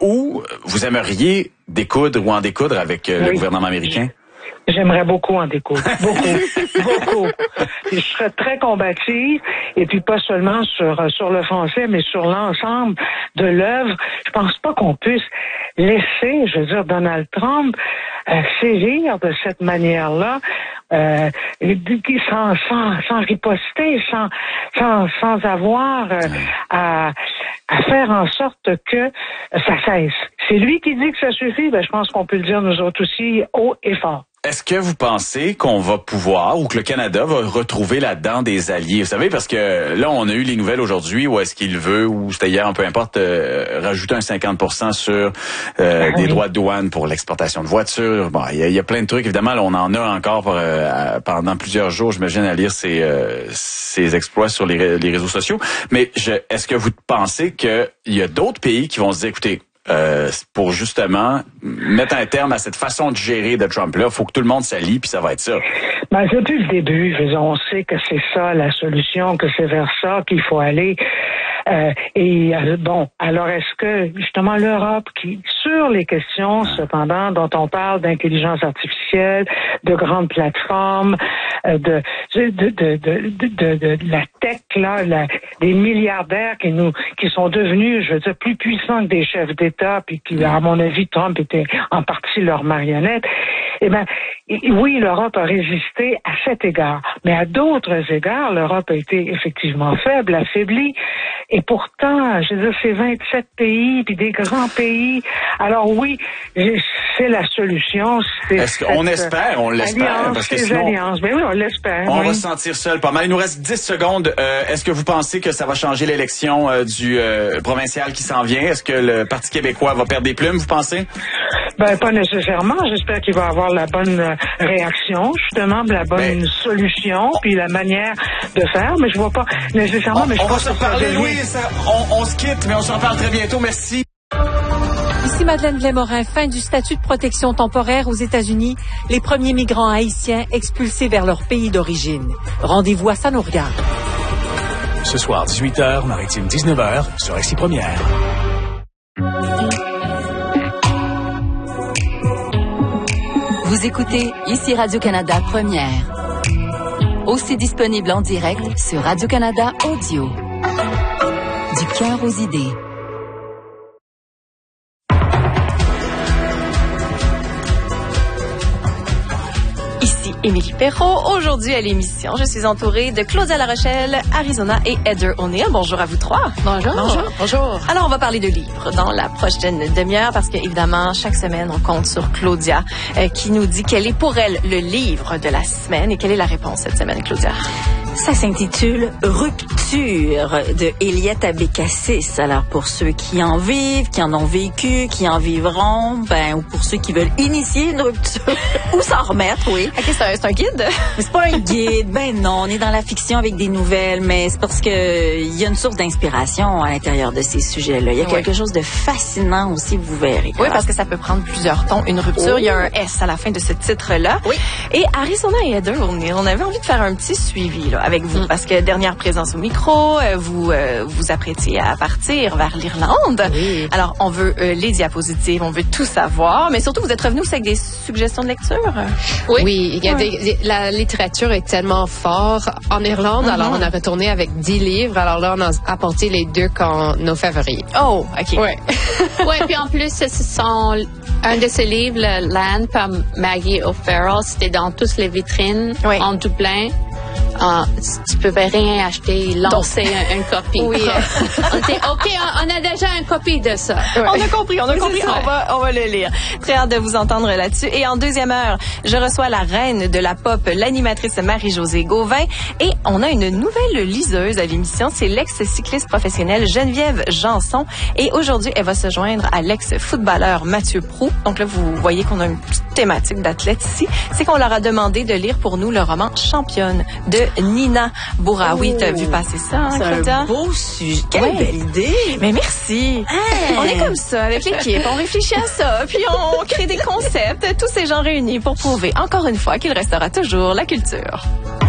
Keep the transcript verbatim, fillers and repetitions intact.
ou vous aimeriez découdre ou en découdre avec euh, oui. le gouvernement américain? J'aimerais beaucoup en découdre. Beaucoup. beaucoup. Et je serais très combative. Et puis pas seulement sur, sur le français, mais sur l'ensemble de l'œuvre. Je pense pas qu'on puisse laisser, je veux dire, Donald Trump euh, sévir de cette manière-là, euh, sans, sans, sans riposter, sans, sans, sans avoir euh, à, à faire en sorte que ça cesse. C'est lui qui dit que ça suffit. Ben, je pense qu'on peut le dire nous autres aussi, haut et fort. Est-ce que vous pensez qu'on va pouvoir, ou que le Canada va retrouver là-dedans des alliés? Vous savez, parce que là, on a eu les nouvelles aujourd'hui, où est-ce qu'il veut, ou c'était hier, peu importe, euh, rajouter un cinquante pour cent sur euh, ah, des oui. droits de douane pour l'exportation de voitures. Bon, il y, y a plein de trucs. Évidemment, là, on en a encore pour, euh, pendant plusieurs jours, j'imagine, à lire ces, euh, ces exploits sur les, les réseaux sociaux. Mais je, est-ce que vous pensez qu'il y a d'autres pays qui vont se dire, écoutez, Euh, pour justement mettre un terme à cette façon de gérer de Trump-là, il faut que tout le monde s'allie, puis ça va être ça. Ben, depuis le début, on sait que c'est ça la solution, que c'est vers ça qu'il faut aller. Euh, et euh, bon, alors est-ce que justement l'Europe, qui sur les questions cependant dont on parle d'intelligence artificielle, de grandes plateformes, euh, de, de, de, de, de, de, de, de la tech là, la, des milliardaires qui nous qui sont devenus, je veux dire, plus puissants que des chefs d'État, puis qui, à mon avis, Trump était en partie leur marionnette. Eh ben, oui, l'Europe a résisté à cet égard, mais à d'autres égards, l'Europe a été effectivement faible, affaiblie. Et pourtant, je veux dire, c'est vingt-sept pays, puis des grands pays. Alors oui, c'est la solution. C'est Est-ce qu'on espère, on l'espère, alliance, parce que sinon, alliances. Ben oui, on l'espère. On oui. va se sentir seul pas mal. Il nous reste dix secondes. Euh, est-ce que vous pensez que ça va changer l'élection euh, du euh, provincial qui s'en vient? Est-ce que le Parti québécois va perdre des plumes, vous pensez? Ben, pas nécessairement. J'espère qu'il va avoir la bonne réaction, justement, la bonne ben, solution, puis la manière de faire. Mais je vois pas nécessairement. On, mais je on va pense se parler, oui. Ça, on, on se quitte, mais on s'en parle très bientôt. Merci. Ici Madeleine Blais-Morin. Fin du statut de protection temporaire aux États-Unis. Les premiers migrants haïtiens expulsés vers leur pays d'origine. Rendez-vous à Ça nous regarde. Ce soir, dix-huit heures, Maritime dix-neuf heures, sur Ici Première. Vous écoutez Ici Radio-Canada Première. Aussi disponible en direct sur Radio-Canada Audio. Du cœur aux idées. Ici Émilie Perrault. Aujourd'hui à l'émission, je suis entourée de Claudia Larochelle, Arizona et Heather O'Neill. Bonjour à vous trois. Bonjour. Bonjour. Bonjour. Alors, on va parler de livres dans la prochaine demi-heure parce qu'évidemment, chaque semaine, on compte sur Claudia euh, qui nous dit quel est pour elle le livre de la semaine. Et quelle est la réponse cette semaine, Claudia? Ça s'intitule Rupture de Eliette Abécassis. Alors, pour ceux qui en vivent, qui en ont vécu, qui en vivront, ben, ou pour ceux qui veulent initier une rupture ou s'en remettre, oui. OK, c'est un, c'est un guide? Mais c'est pas un guide. Ben non, on est dans la fiction avec des nouvelles, mais c'est parce que il y a une source d'inspiration à l'intérieur de ces sujets-là. Il y a oui. quelque chose de fascinant aussi, vous verrez. Oui, parce que ça peut prendre plusieurs tons. Une rupture, oh. il y a un S à la fin de ce titre-là. Oui. Et Arizona et Heather, on, on avait envie de faire un petit suivi, là, avec vous, mm. parce que dernière présence au micro, vous euh, vous apprêtiez à partir vers l'Irlande. Oui. Alors, on veut euh, les diapositives, on veut tout savoir, mais surtout, vous êtes revenu aussi avec des suggestions de lecture? Oui, oui il y a oui. des, la littérature est tellement forte en Irlande, mm-hmm. alors on a retourné avec dix livres, alors là, on a apporté les deux comme nos favoris. Oh, OK. Oui. Oui, puis en plus, ce sont un de ces livres, le Land par Maggie O'Farrell, c'était dans toutes les vitrines, oui. en Dublin. Uh, tu peux rien acheter, lancer un, une copie. Oui. on était OK, on, on a déjà une copie de ça. Ouais. On a compris, on a compris. On va, on va le lire. Très hâte de vous entendre là-dessus. Et en deuxième heure, je reçois la reine de la pop, l'animatrice Marie-Josée Gauvin. Et on a une nouvelle liseuse à l'émission. C'est l'ex-cycliste professionnelle Geneviève Janson. Et aujourd'hui, elle va se joindre à l'ex-footballeur Mathieu Proulx. Donc là, vous voyez qu'on a une petite thématique d'athlète ici. C'est qu'on leur a demandé de lire pour nous le roman Championne de Nina Bouraoui. Oh, t'as vu passer ça, hein, c'est Claudia? Un beau sujet. Quelle ouais. belle idée! Mais merci! Hey. On est comme ça avec l'équipe. On réfléchit à ça, puis on crée des concepts, tous ces gens réunis pour prouver encore une fois qu'il restera toujours la culture.